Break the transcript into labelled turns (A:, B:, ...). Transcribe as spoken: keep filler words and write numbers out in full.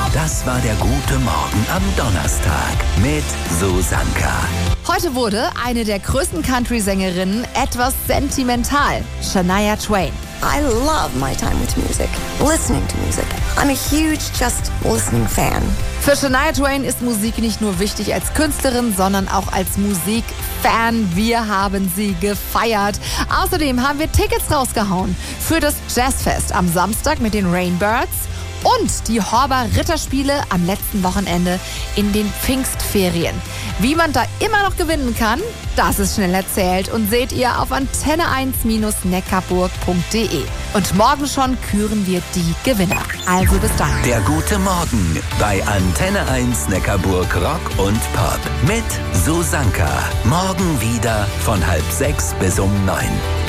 A: Das war der gute Morgen am Donnerstag mit Susanka.
B: Heute wurde eine der größten Country-Sängerinnen etwas sentimental. Shania Twain.
C: I love my time with music, listening to music. I'm a huge just listening fan.
B: Für Shania Twain ist Musik nicht nur wichtig als Künstlerin, sondern auch als Musikfan. Wir haben sie gefeiert. Außerdem haben wir Tickets rausgehauen für das Jazzfest am Samstag mit den Rainbirds und die Horber Ritterspiele am letzten Wochenende in den Pfingstferien. Wie man da immer noch gewinnen kann, das ist schnell erzählt und seht ihr auf antenne eins Neckarburg punkt de. Und morgen schon küren wir die Gewinner. Also bis dann.
A: Der gute Morgen bei Antenne eins Neckarburg Rock und Pop mit Susanka. Morgen wieder von halb sechs bis um neun.